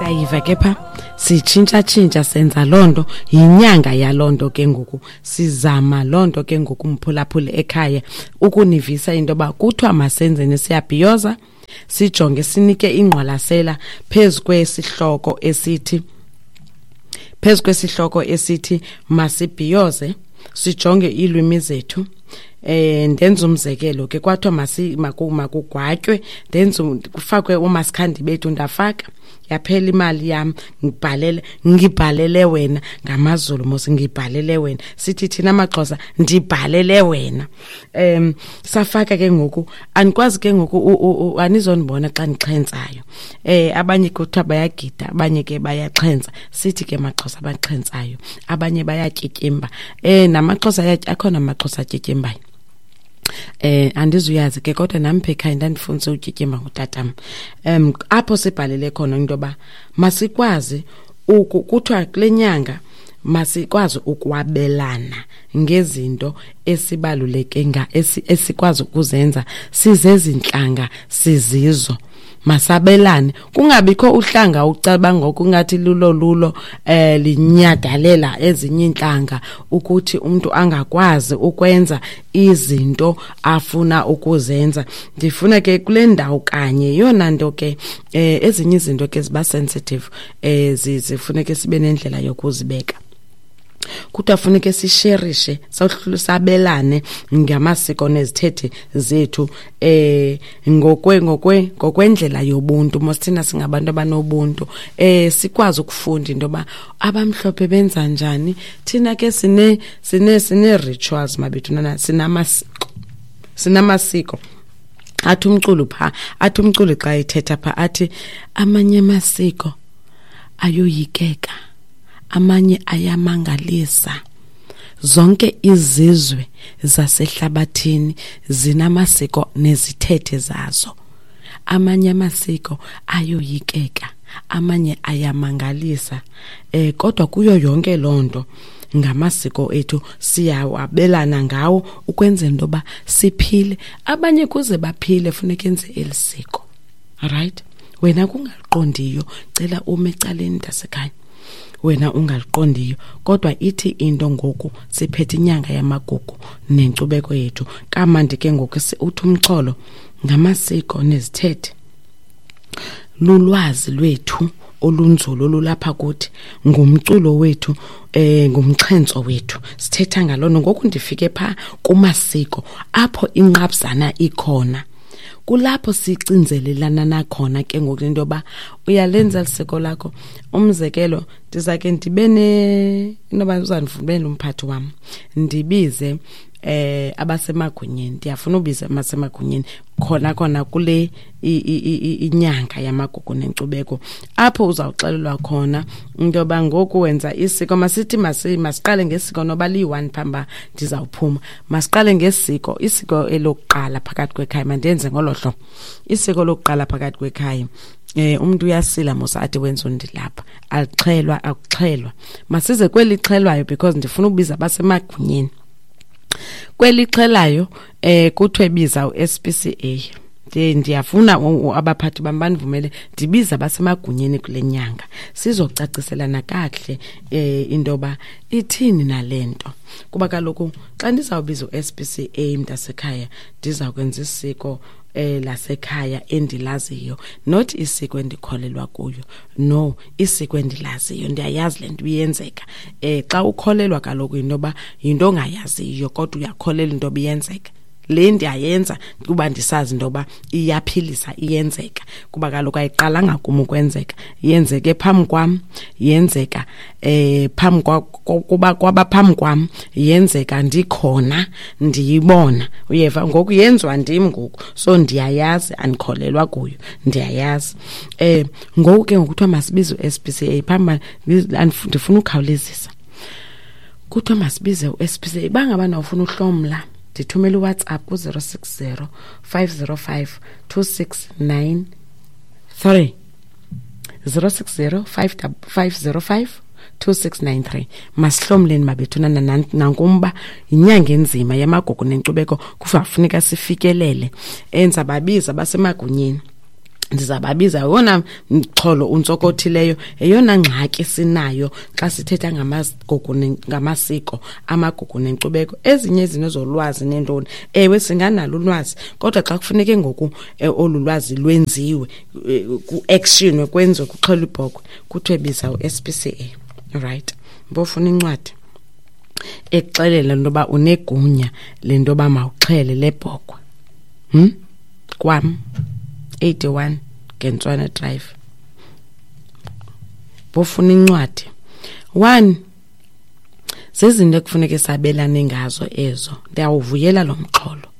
Sayiva kepha sitshintsha senza lonto inyanga yalonto ke ngoku sizama lonto ke ngoku umphulaphula ekhaya ukunivisa into ba kuthiwa masenzene siyabhiyoza sijonge sinike ingqwalasela phezukwesihloko esithi masibhiyoze sijonge ilwimi zethu. Ndenza umzekelo ke kwathiwa makugwatywe kufakwe uMasikhandi bethu ndafaka yaphela imali yam ngibhalele wena ngamaZulu mos ngibhalele wena sithi thina amaXhosa ndibhalele wena. Safaka ke ngoku anikwazi ke ngoku anizonibona xa nixhenzayo. Abanye kuthiwa bayagida abanye ke bayaxhenza sithi ke amaXhosa abaxhenzayo abanye bayatyityimba. NamaXhosa akhona amaXhosa atyityimbayo. Andizuyazi ke kodwa nami ekhaya ndandifundisa utyityimba ngutatam. Apho sibhalele khona into ba masikwazi kuthiwa kule nyanga masikwazi ukwabelana ngezinto esibaluleke esikwazi ukuzenza sizezinhlanga sizizo. Masabelane kungabikho uhlanga ucabanga ngokungathi lulo linyadalela ezinye inhlanga ukuthi umuntu angakwazi ukwenza izinto afuna ukuzenza. Ndifuna ke kule ndawo kanye yona nto ke ezinye izinto ke ziba sensitive zifuneka sibe nendlela yokuzibeka. Kutafuneka sisherishe sabelane ngamasiko nezithethe zethu ngokwendlela yobuntu mosithina singabantu abanobuntu. Sikwazi ukufunda into ba abamhlophe benza njani thina ke sine rituals mabethuna sinamasiko. Athi umculo xa ethetha pha athi amanye amasiko ayoyikeka amanye ayamangalisa. Zonke izizwe zasehlabathini zinamasiko nezithethe zazo. Amanye amasiko ayoyikeka amanye ayamangalisa. Kodwa kuyo yonke lonto ngamasiko ethu siyawabelana ngawo ukwenza into ba siphile. Abanye kuze baphile funeka enze elisiko. Right? Wena kungaliqondiyo cela umecaleni ndasekhaya. Wena ungaliqondiyo kodwa ithi into ngoku siphethe inyanga yamagugu nenkcubeko yethu kamandi ke ngoku uthi umxholo ngamasiko nezithethe lulwazi lwethu olunzulu olulapha kuthi ngumculo wethu ngumxhenso wethu sithetha ngalona. Ngoku ndifike pha kumasiko apho inqabzana ikhona kulapho sicinzelelana nakhona ke ngoku into ba uyalenza lisiko lakho. Umzekelo ndizake ndibe inoba uzandivumela umphathi wam ndibize abasemagunyeni. Ndiyafuna ubiza abasemagunyeni khona kule inyanga yamagugu nenkcubeko apho uzawuxelelwa khona into ba ngoku wenza isiko. Masithi masiqale ngesiko noba liyi-1 phamba ndizawuphuma. Masiqale ngesiko isiko elokuqala phakathi kwekhaya mandenze ngolo hlobo. Isiko lokuqala phakathi kwekhaya umuntu uyasila mosathi wenza undilapha alixhelwa akuxhelwa. Masize kweli xhelwayo because ndifuna ubiza abasemagunyeni. Kweli xhelayo kuthiwe biza uSPCA. Ndiyafuna abaphathi bambandivumele ndibiza abasemagunyeni kule nyanga sizocaciselana kahle into ba ithini nalento. Kuba kaloku xa ndizawubiza uSPCA mntasekhaya ndizawukwenza isiko lasekhaya endilaziyo not isiko endikholelwa kuyo. No, isiko endilaziyo ndiyayazi lento iyenzeka. Xa ukholelwa kaloku into ba yinto ongayaziyo kodwa uyakholela into biyenzeka. Le ndiyayenza kuba ndisazi into ba iyaphilisa iyenzeka kuba kaloku ayiqalanga kum ukwenzeka yenzeke phambi kwam yenzeka phambi kwabaphambi kwam yenzeka ndikhona ndiyibona. Uyeva ngoku yenziwa ndim ngoku so ndiyayazi andikholelwa kuyo ndiyayazi. Ngoku ke ngokuthiwa masibize uSPCA phamba ndifuna ukhawulezisa kuthiwa masibize uSPCA bangabana ufuna uhlomla ndithumela uWhatsApp ku 060 2693 masihlomleni mabethuna nankumba inyanga enzima yamagugu nenkcubeko kufuneka sifikelele enza babiza basemagunyeni ndizababiza yona mxholo untsokothileyo, eyona ngxaki sinayo xa sithetha ngamasiko, amagugu nenkcubeko. Ezinye izinto zolwazi nentoni, ewe singanalo ulwazi, kodwa xa kufuneke ngoku olu lwazi lwenziwe, ku-actionwe, kwenziwe, kuxhelwe ibhokhwe, kuthiwe biza u-SPCA. Right, mbofuna incwadi ekuxelela into yoba unegunya le nto yoba mawuxhele le bhokhwe. Kwam 81 Gentswana Drive. Bofuna incwadi. 1, zezinto ekufuneka sabelane ngazo ezo. Ndiyawuvuyela lo mxholo.